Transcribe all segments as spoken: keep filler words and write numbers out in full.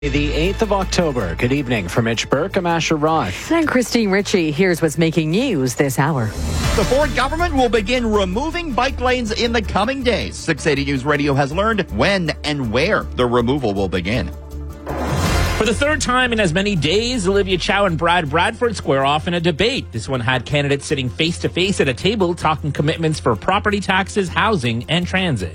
The eighth of October. Good evening. From Mitch Burke, I'm Asher Roth. And Christine Ritchie. Here's what's making news this hour. The Ford government will begin removing bike lanes in the coming days. six eighty News Radio has learned when and where the removal will begin. For the third time in as many days, Olivia Chow and Brad Bradford square off in a debate. This one had candidates sitting face-to-face at a table talking commitments for property taxes, housing, and transit.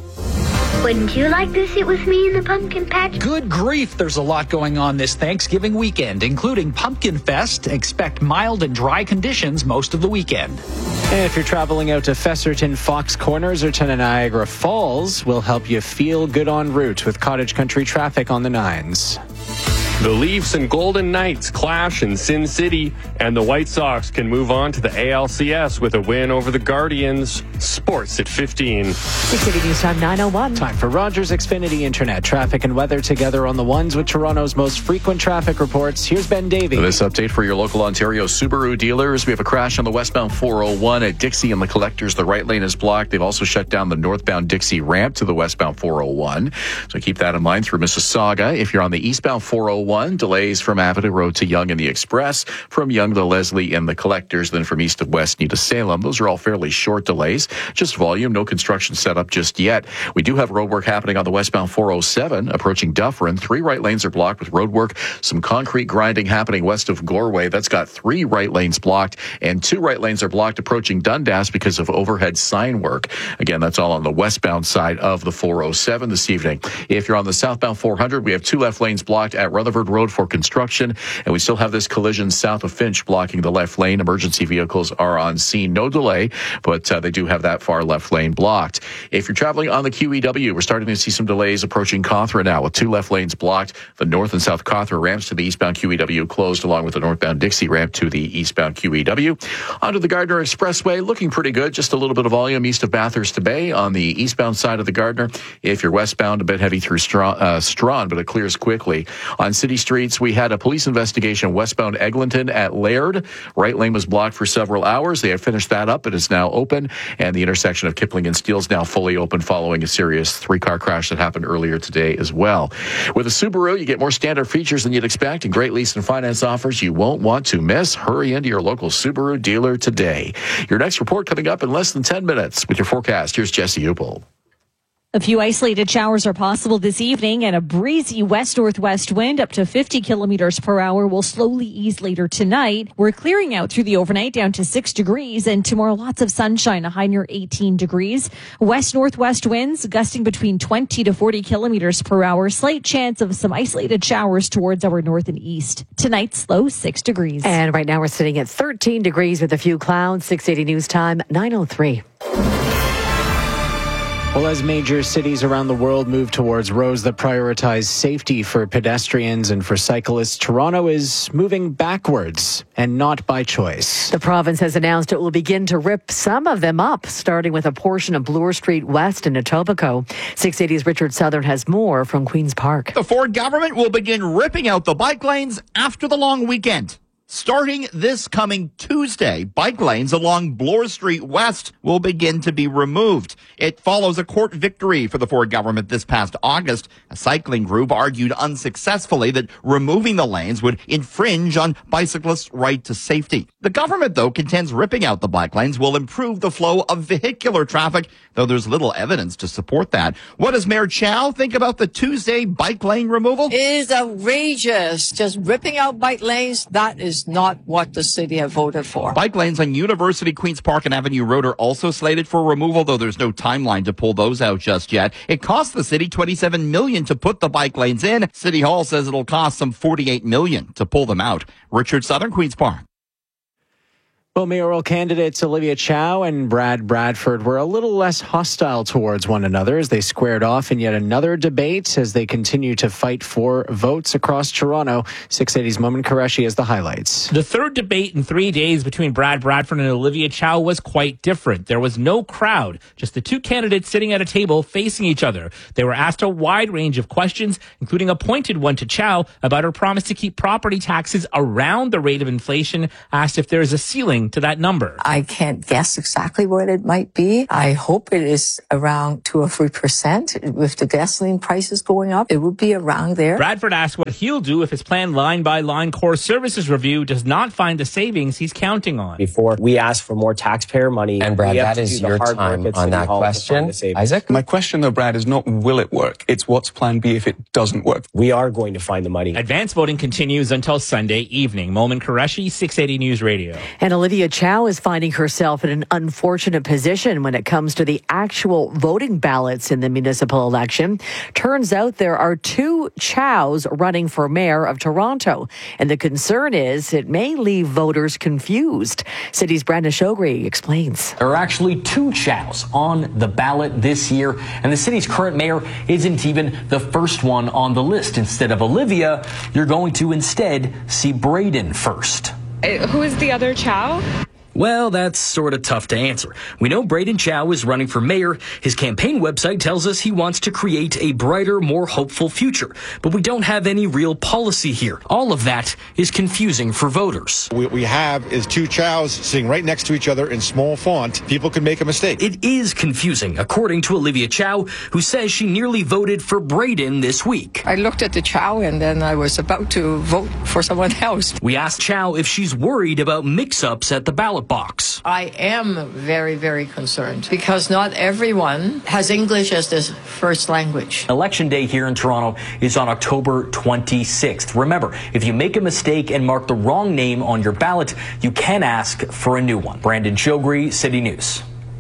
Wouldn't you like to sit with me in the pumpkin patch? Good grief, there's a lot going on this Thanksgiving weekend, including Pumpkin Fest. Expect mild and dry conditions most of the weekend. And if you're traveling out to Fesserton, Fox Corners, or to Niagara Falls, we'll help you feel good en route with cottage country traffic on the nines. The Leafs and Golden Knights clash in Sin City, and the White Sox can move on to the A L C S with a win over the Guardians. Sports at fifteen. six eighty News Time, nine oh one. Time for Rogers Xfinity Internet. Traffic and weather together on the ones with Toronto's most frequent traffic reports. Here's Ben Davey. This update for your local Ontario Subaru dealers. We have a crash on the westbound four oh one at Dixie and the Collectors. The right lane is blocked. They've also shut down the northbound Dixie ramp to the westbound four oh one. So keep that in mind through Mississauga. If you're on the eastbound four oh one, delays from Avenue Road to Yonge and the Express, from Yonge to Leslie and the Collectors, then from east to west to Salem. Those are all fairly short delays. Just volume, no construction set up just yet. We do have road work happening on the westbound four oh seven, approaching Dufferin. Three right lanes are blocked with road work. Some concrete grinding happening west of Goreway. That's got three right lanes blocked, and two right lanes are blocked approaching Dundas because of overhead sign work. Again, that's all on the westbound side of the four oh seven this evening. If you're on the southbound four hundred, we have two left lanes blocked at Rutherford Road for construction, and we still have this collision south of Finch blocking the left lane. Emergency vehicles are on scene. No delay, but uh, they do have that far left lane blocked. If you're traveling on the Q E W, we're starting to see some delays approaching Cawthra now with two left lanes blocked. The north and south Cawthra ramps to the eastbound Q E W closed, along with the northbound Dixie ramp to the eastbound Q E W. Onto the Gardner Expressway, looking pretty good. Just a little bit of volume east of Bathurst to Bay on the eastbound side of the Gardner. If you're westbound, a bit heavy through Strawn, uh, Strawn but it clears quickly. On city streets, we had a police investigation westbound Eglinton at Laird. Right lane was blocked for several hours. They have finished that up. It is now open, and the intersection of Kipling and Steele is now fully open following a serious three-car crash that happened earlier today as well. With a Subaru, you get more standard features than you'd expect and great lease and finance offers you won't want to miss. Hurry into your local Subaru dealer today. Your next report coming up in less than ten minutes. With your forecast, here's Jesse Upel. A few isolated showers are possible this evening, and a breezy west-northwest wind up to fifty kilometers per hour will slowly ease later tonight. We're clearing out through the overnight down to six degrees, and tomorrow lots of sunshine, a high near eighteen degrees. West-northwest winds gusting between twenty to forty kilometers per hour. Slight chance of some isolated showers towards our north and east. Tonight's low six degrees. And right now we're sitting at thirteen degrees with a few clouds. six eighty News Time, nine oh three. Well, as major cities around the world move towards roads that prioritize safety for pedestrians and for cyclists, Toronto is moving backwards, and not by choice. The province has announced it will begin to rip some of them up, starting with a portion of Bloor Street West in Etobicoke. six eighty's Richard Southern has more from Queen's Park. The Ford government will begin ripping out the bike lanes after the long weekend. Starting this coming Tuesday, bike lanes along Bloor Street West will begin to be removed. It follows a court victory for the Ford government this past August. A cycling group argued unsuccessfully that removing the lanes would infringe on bicyclists' right to safety. The government, though, contends ripping out the bike lanes will improve the flow of vehicular traffic, though there's little evidence to support that. What does Mayor Chow think about the Tuesday bike lane removal? It is outrageous. Just ripping out bike lanes, that is not what the city have voted for. Bike lanes on University, Queen's Park, and Avenue Road are also slated for removal, though there's no timeline to pull those out just yet. It cost the city twenty-seven million dollars to put the bike lanes in. City Hall says it'll cost some forty-eight million dollars to pull them out. Richard Southern, Queen's Park. Well, mayoral candidates Olivia Chow and Brad Bradford were a little less hostile towards one another as they squared off in yet another debate as they continue to fight for votes across Toronto. six eighty's Momin Qureshi has the highlights. The third debate in three days between Brad Bradford and Olivia Chow was quite different. There was no crowd, just the two candidates sitting at a table facing each other. They were asked a wide range of questions, including a pointed one to Chow about her promise to keep property taxes around the rate of inflation, asked if there is a ceiling guessing to that number. I can't guess exactly what it might be. I hope it is around two or three percent. With the gasoline prices going up, it would be around there. Bradford asked what he'll do if his planned line-by-line core services review does not find the savings he's counting on. Before we ask for more taxpayer money, and Brad, that is your time on that question. Isaac? My question, though, Brad, is not will it work? It's what's plan B if it doesn't work. We are going to find the money. Advance voting continues until Sunday evening. Momin Qureshi, six eighty News Radio. And Olivia Chow is finding herself in an unfortunate position when it comes to the actual voting ballots in the municipal election. Turns out there are two Chows running for mayor of Toronto. And the concern is it may leave voters confused. City's Brandon Shogri explains. There are actually two Chows on the ballot this year, and the city's current mayor isn't even the first one on the list. Instead of Olivia, you're going to instead see Braden first. Uh, who is the other Chow? Well, that's sort of tough to answer. We know Braden Chow is running for mayor. His campaign website tells us he wants to create a brighter, more hopeful future. But we don't have any real policy here. All of that is confusing for voters. What we have is two Chows sitting right next to each other in small font. People can make a mistake. It is confusing, according to Olivia Chow, who says she nearly voted for Braden this week. I looked at the Chow and then I was about to vote for someone else. We asked Chow if she's worried about mix-ups at the ballot box. I am very, very concerned because not everyone has English as their first language. Election day here in Toronto is on October twenty-sixth. Remember, if you make a mistake and mark the wrong name on your ballot, you can ask for a new one. Brandon Shogri, City News.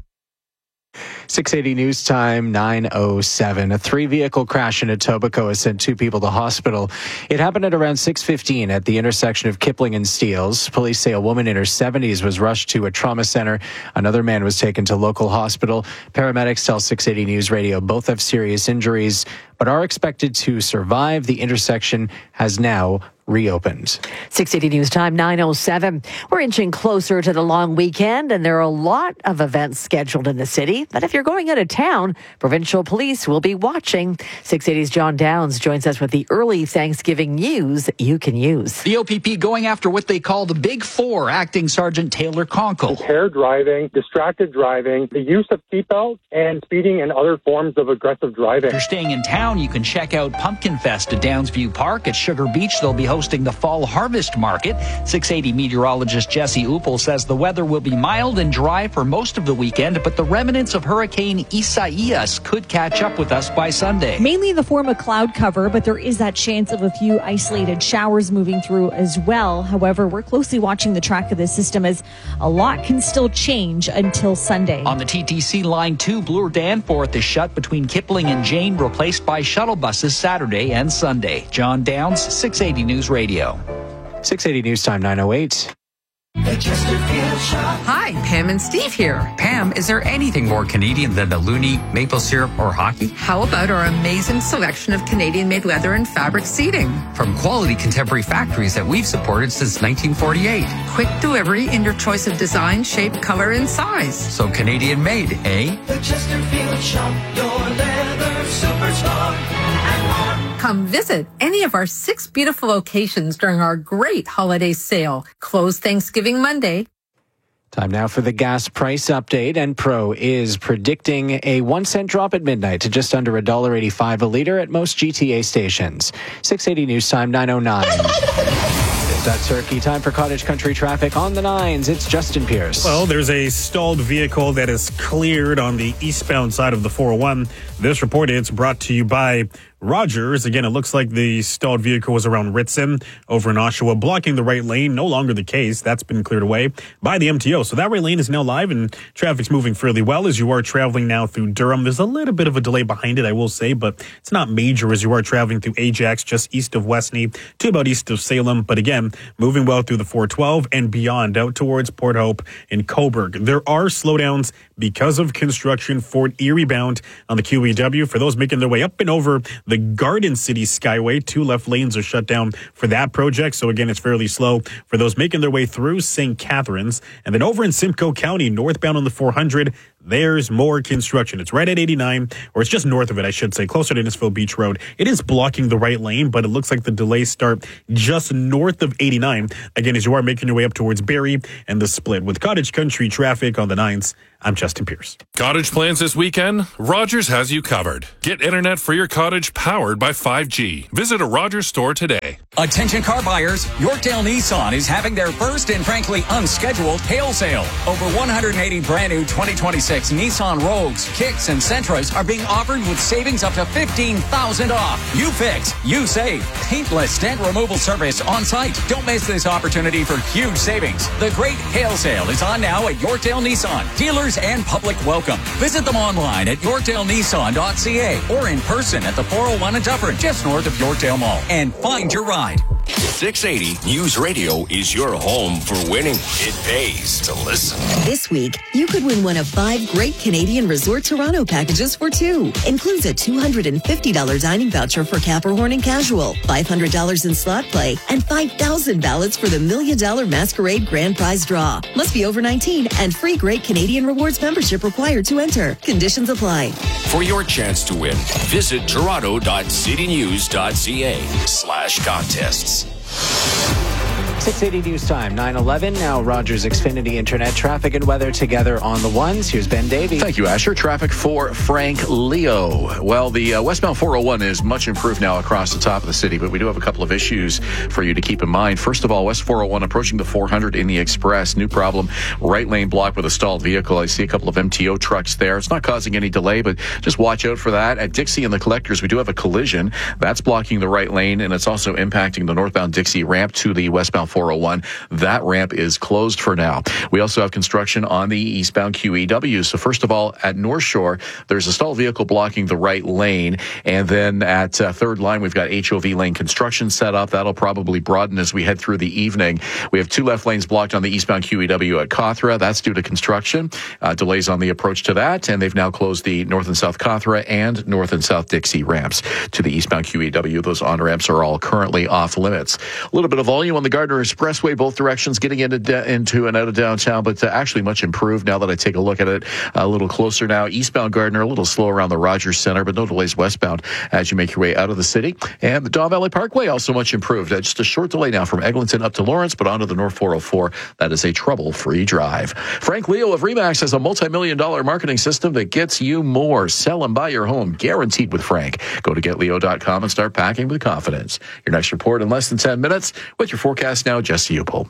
six eighty News Time, nine oh seven. A three-vehicle crash in Etobicoke has sent two people to hospital. It happened at around six fifteen at the intersection of Kipling and Steeles. Police say a woman in her seventies was rushed to a trauma center. Another man was taken to local hospital. Paramedics tell six eighty News Radio both have serious injuries, but are expected to survive. The intersection has now reopened. six eighty News Time, nine oh seven. We're inching closer to the long weekend, and there are a lot of events scheduled in the city. But if you're going out of town, provincial police will be watching. six eighty's John Downs joins us with the early Thanksgiving news you can use. The O P P going after what they call the Big Four, Acting Sergeant Taylor Conkle. Impaired driving, distracted driving, the use of seatbelts, and speeding and other forms of aggressive driving. If you're staying in town, you can check out Pumpkin Fest at Downsview Park. At Sugar Beach, they'll be hosting the Fall Harvest Market. six eighty meteorologist Jesse Uppel says the weather will be mild and dry for most of the weekend, but the remnants of Hurricane Isaias could catch up with us by Sunday. Mainly in the form of cloud cover, but there is that chance of a few isolated showers moving through as well. However, we're closely watching the track of this system as a lot can still change until Sunday. On the T T C Line two, Bloor Danforth is shut between Kipling and Jane, replaced by shuttle buses Saturday and Sunday. John Downs, six eighty News Radio. six eighty News Time, nine oh eight. Hi, Pam and Steve here. Pam, is there anything more Canadian than the loonie, maple syrup, or hockey? How about our amazing selection of Canadian-made leather and fabric seating? From quality contemporary factories that we've supported since nineteen forty-eight. Quick delivery in your choice of design, shape, color, and size. So Canadian-made, eh? The Chesterfield Shop, your leather superstar. Come visit any of our six beautiful locations during our great holiday sale. Closed Thanksgiving Monday. Time now for the gas price update. Enpro is predicting a one cent drop at midnight to just under one dollar eighty-five a litre at most G T A stations. six eighty News Time, nine oh nine. That turkey. Time for cottage country traffic on the nines. It's Justin Pierce. Well, there's a stalled vehicle that is cleared on the eastbound side of the four oh one. This report is brought to you by Rogers. Again, it looks like the stalled vehicle was around Ritson over in Oshawa, blocking the right lane. No longer the case. That's been cleared away by the M T O. So that right lane is now live and traffic's moving fairly well as you are traveling now through Durham. There's a little bit of a delay behind it, I will say, but it's not major as you are traveling through Ajax, just east of Westney to about east of Salem. But again, moving well through the four twelve and beyond out towards Port Hope and Coburg. There are slowdowns because of construction Fort Erie bound on the Q E W. For those making their way up and over the Garden City Skyway, two left lanes are shut down for that project. So again, it's fairly slow for those making their way through Saint Catharines. And then over in Simcoe County, northbound on the four hundred, there's more construction. It's right at eighty-nine, or it's just north of it, I should say, closer to Innisfil Beach Road. It is blocking the right lane, but it looks like the delays start just north of eighty-nine. Again, as you are making your way up towards Barrie and the Split. With Cottage Country traffic on the nines, I'm Justin Pierce. Cottage plans this weekend? Rogers has you covered. Get internet for your cottage powered by five G. Visit a Rogers store today. Attention car buyers, Yorkdale Nissan is having their first and frankly unscheduled hail sale. Over one hundred eighty brand new twenty twenty-six Nissan Rogues, Kicks, and Sentras are being offered with savings up to fifteen thousand dollars off. You fix, you save. Paintless dent removal service on site. Don't miss this opportunity for huge savings. The great hail sale is on now at Yorkdale Nissan. Dealers and public welcome. Visit them online at yorkdale nissan dot c a or in person at the four oh one in Dufferin, just north of Yorkdale Mall, and find your ride. six eighty News Radio is your home for winning. It pays to listen. This week, you could win one of five great Canadian Resort Toronto packages for two. Includes a two hundred fifty dollars dining voucher for Capricorn and Casual, five hundred dollars in slot play, and five thousand ballots for the Million Dollar Masquerade Grand Prize Draw. Must be over nineteen and free Great Canadian Rewards membership required to enter. Conditions apply. For your chance to win, visit toronto dot city news dot c a slash contests. six eighty News Time, nine eleven. Now Rogers Xfinity Internet traffic and weather together on the ones. Here's Ben Davey. Thank you, Asher. Traffic for Frank Leo. Well, the uh, westbound four oh one is much improved now across the top of the city, but we do have a couple of issues for you to keep in mind. First of all, West four oh one approaching the four hundred in the Express. New problem, right lane blocked with a stalled vehicle. I see a couple of M T O trucks there. It's not causing any delay, but just watch out for that. At Dixie and the Collectors, we do have a collision. That's blocking the right lane, and it's also impacting the northbound Dixie ramp to the westbound four oh one. That ramp is closed for now. We also have construction on the eastbound Q E W. So first of all, at North Shore, there's a stalled vehicle blocking the right lane. And then at uh, third line, we've got H O V lane construction set up. That'll probably broaden as we head through the evening. We have two left lanes blocked on the eastbound Q E W at Cawthra. That's due to construction. Uh, delays on the approach to that. And they've now closed the north and south Cawthra and north and south Dixie ramps to the eastbound Q E W. Those on-ramps are all currently off limits. A little bit of volume on the Gardner Expressway, both directions, getting into de- into and out of downtown, but uh, actually much improved now that I take a look at it a little closer now. Eastbound Gardner, a little slow around the Rogers Center, but no delays westbound as you make your way out of the city. And the Don Valley Parkway also much improved. Uh, just a short delay now from Eglinton up to Lawrence, but onto the North four oh four. That is a trouble-free drive. Frank Leo of Remax has a multi-million dollar marketing system that gets you more. Sell and buy your home, guaranteed with Frank. Go to get leo dot com and start packing with confidence. Your next report in less than ten minutes with your forecast now, Jesse Upel.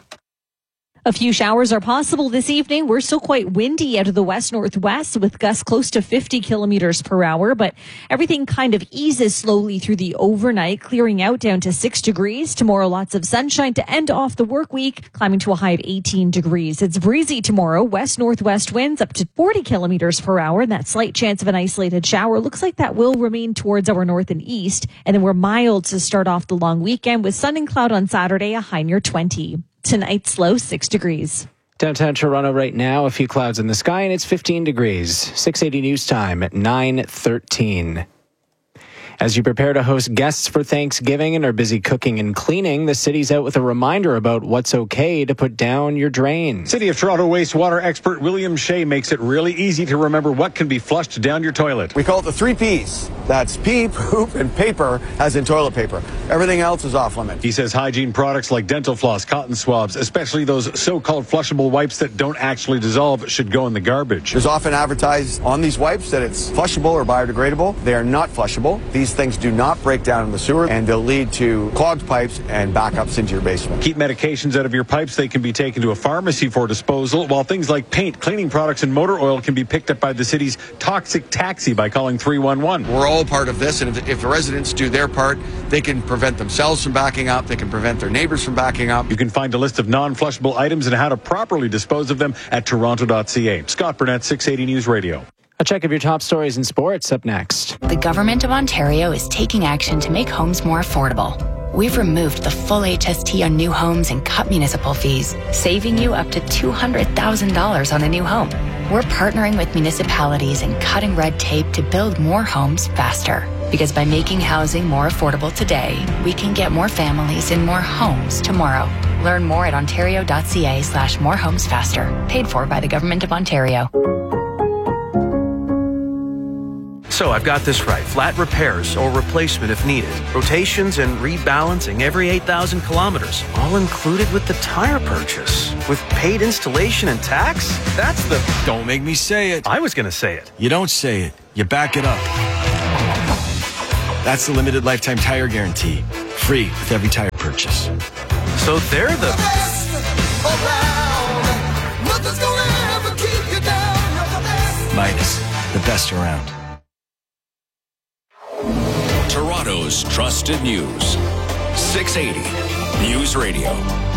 A few showers are possible this evening. We're still quite windy out of the west-northwest with gusts close to fifty kilometers per hour, but everything kind of eases slowly through the overnight, clearing out down to six degrees. Tomorrow, lots of sunshine to end off the work week, climbing to a high of eighteen degrees. It's breezy tomorrow, west-northwest winds up to forty kilometers per hour, and that slight chance of an isolated shower looks like that will remain towards our north and east. And then we're mild to start off the long weekend with sun and cloud on Saturday, a high near twenty. Tonight's low, six degrees. Downtown Toronto right now, a few clouds in the sky, and it's fifteen degrees. six eighty News Time at nine thirteen. As you prepare to host guests for Thanksgiving and are busy cooking and cleaning, the city's out with a reminder about what's okay to put down your drain. City of Toronto wastewater expert William Shea makes it really easy to remember what can be flushed down your toilet. We call it the three P's. That's pee, poop, and paper, as in toilet paper. Everything else is off limits. He says hygiene products like dental floss, cotton swabs, especially those so-called flushable wipes that don't actually dissolve, should go in the garbage. There's often advertised on these wipes that it's flushable or biodegradable. They are not flushable. These things do not break down in the sewer, and they'll lead to clogged pipes and backups into your basement. Keep medications out of your pipes. They can be taken to a pharmacy for disposal, while things like paint, cleaning products, and motor oil can be picked up by the city's toxic taxi by calling three one one. We're all part of this, and if, if the residents do their part, they can prevent themselves from backing up. They can prevent their neighbors from backing up. You can find a list of non-flushable items and how to properly dispose of them at toronto dot c a. Scott Burnett, six eighty News Radio. A check of your top stories in sports up next. The Government of Ontario is taking action to make homes more affordable. We've removed the full H S T on new homes and cut municipal fees, saving you up to two hundred thousand dollars on a new home. We're partnering with municipalities and cutting red tape to build more homes faster. Because by making housing more affordable today, we can get more families in more homes tomorrow. Learn more at ontario dot c a slash more homes faster. Paid for by the Government of Ontario. So I've got this right. Flat repairs or replacement if needed. Rotations and rebalancing every eight thousand kilometers. All included with the tire purchase. With paid installation and tax? That's the... Don't make me say it. I was going to say it. You don't say it. You back it up. That's the limited lifetime tire guarantee. Free with every tire purchase. So they're the... Midas, the best around. Toronto's trusted news. six eighty News Radio.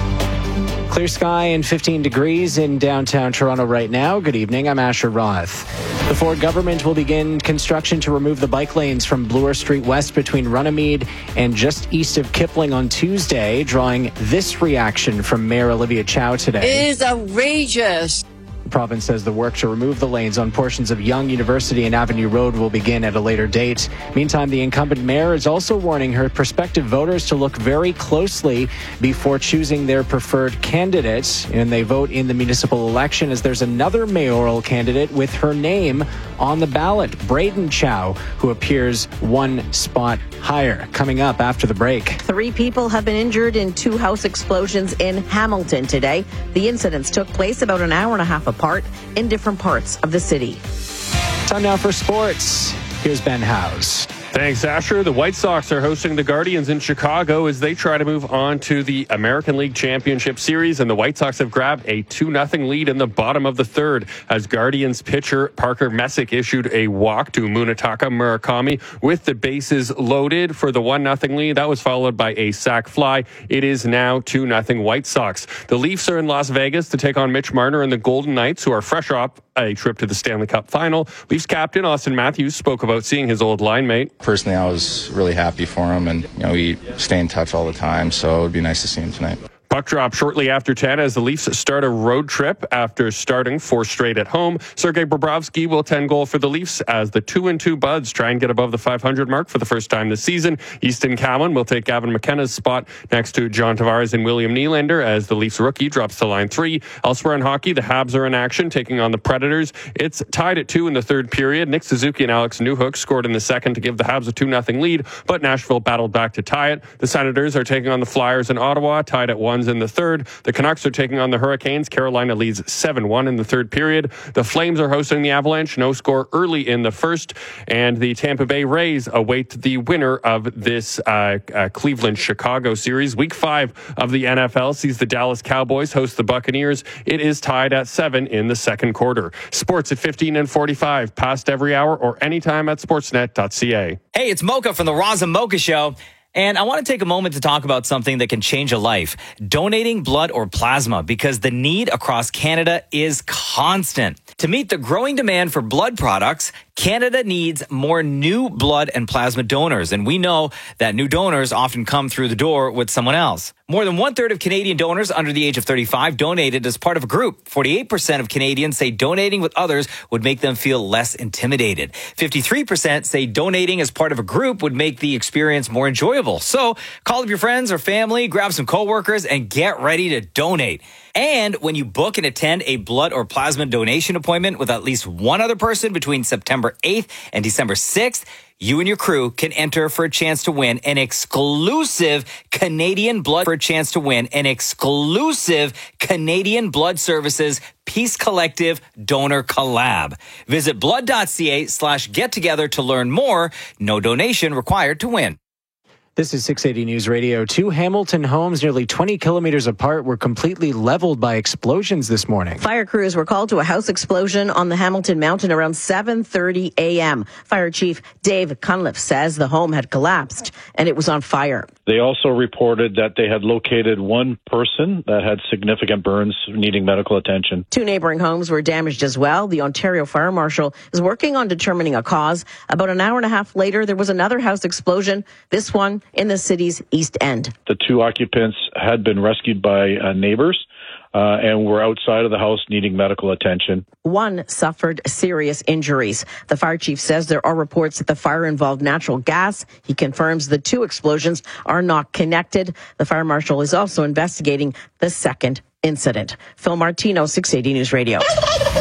Clear sky and fifteen degrees in downtown Toronto right now. Good evening. I'm Asher Roth. The Ford government will begin construction to remove the bike lanes from Bloor Street West between Runnymede and just east of Kipling on Tuesday, drawing this reaction from Mayor Olivia Chow today. It is outrageous. The province says the work to remove the lanes on portions of Yonge University and Avenue Road will begin at a later date. Meantime, the incumbent mayor is also warning her prospective voters to look very closely before choosing their preferred candidate. And they vote in the municipal election as there's another mayoral candidate with her name on the ballot, Braden Chow, who appears one spot higher. Coming up after the break. Three people have been injured in two house explosions in Hamilton today. The incidents took place about an hour and a half apart in different parts of the city. Time now for sports. Here's Ben Howes. Thanks, Asher. The White Sox are hosting the Guardians in Chicago as they try to move on to the American League Championship Series, and the White Sox have grabbed a two nothing lead in the bottom of the third as Guardians pitcher Parker Messick issued a walk to Munetaka Murakami with the bases loaded for the one nothing lead. That was followed by a sac fly. It is now two nothing White Sox. The Leafs are in Las Vegas to take on Mitch Marner and the Golden Knights, who are fresh off a trip to the Stanley Cup final. Leafs captain Austin Matthews spoke about seeing his old line mate. Personally, I was really happy for him, and you know, we stay in touch all the time, so it would be nice to see him tonight. Puck drop shortly after ten as the Leafs start a road trip after starting four straight at home. Sergei Bobrovsky will tend goal for the Leafs as the two and two Buds try and get above the five hundred mark for the first time this season. Easton Cowan will take Gavin McKenna's spot next to John Tavares and William Nylander as the Leafs rookie drops to line three. Elsewhere in hockey, the Habs are in action taking on the Predators. It's tied at two in the third period. Nick Suzuki and Alex Newhook scored in the second to give the Habs a two nothing lead, but Nashville battled back to tie it. The Senators are taking on the Flyers in Ottawa, tied at ones in the third. The Canucks are taking on the Hurricanes. Carolina leads seven one in the third period. The Flames are hosting the Avalanche. No score early in the first. And the Tampa Bay Rays await the winner of this uh, uh, Cleveland-Chicago series. Week five of the N F L sees the Dallas Cowboys host the Buccaneers. It is tied at seven in the second quarter. Sports at fifteen and forty-five, past every hour or anytime at sportsnet dot c a. Hey, it's Mocha from the Roz and Mocha Show. And I want to take a moment to talk about something that can change a life. Donating blood or plasma, because the need across Canada is constant. To meet the growing demand for blood products, Canada needs more new blood and plasma donors. And we know that new donors often come through the door with someone else. More than one third of Canadian donors under the age of thirty-five donated as part of a group. forty-eight percent of Canadians say donating with others would make them feel less intimidated. fifty-three percent say donating as part of a group would make the experience more enjoyable. So call up your friends or family, grab some coworkers, and get ready to donate. And when you book and attend a blood or plasma donation appointment with at least one other person between September eighth and December sixth, you and your crew can enter for a chance to win an exclusive Canadian blood for a chance to win an exclusive Canadian Blood Services Peace Collective Donor Collab. Visit blood.ca slash get together to learn more. No donation required to win. This is six eighty News Radio. Two Hamilton homes nearly twenty kilometers apart were completely leveled by explosions this morning. Fire crews were called to a house explosion on the Hamilton Mountain around seven thirty a.m. Fire Chief Dave Cunliffe says the home had collapsed and it was on fire. They also reported that they had located one person that had significant burns needing medical attention. Two neighboring homes were damaged as well. The Ontario Fire Marshal is working on determining a cause. About an hour and a half later, there was another house explosion, this one in the city's East End. The two occupants had been rescued by uh, neighbors uh, and were outside of the house needing medical attention. One suffered serious injuries. The fire chief says there are reports that the fire involved natural gas. He confirms the two explosions are not connected. The fire marshal is also investigating the second incident. Phil Martino, six eighty News Radio.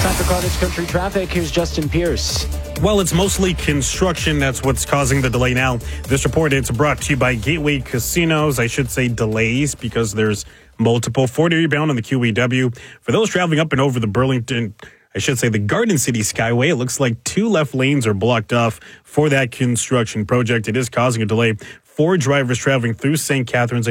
Time for Cottage Country Traffic. Here's Justin Pierce. Well, it's mostly construction. That's what's causing the delay now. This report, it's brought to you by Gateway Casinos. I should say delays because there's multiple. forty bound on the Q E W. For those traveling up and over the Burlington, I should say the Garden City Skyway, it looks like two left lanes are blocked off for that construction project. It is causing a delay. Four drivers traveling through Saint Catharines.